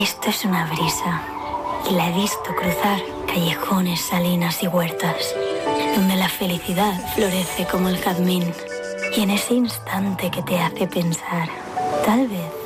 Esto es una brisa y la he visto cruzar callejones, salinas y huertas, donde la felicidad florece como el jazmín. Y en ese instante que te hace pensar, tal vez